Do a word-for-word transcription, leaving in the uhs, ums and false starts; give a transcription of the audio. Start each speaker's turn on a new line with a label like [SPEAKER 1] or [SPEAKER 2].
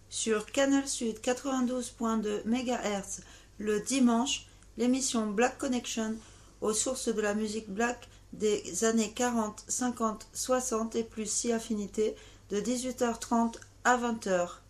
[SPEAKER 1] Sur Canal Sud quatre-vingt-douze virgule deux mégahertz le dimanche, l'émission Black Connection aux sources de la musique black des années quarante, cinquante, soixante et plus si affinités de dix-huit heures trente à vingt heures.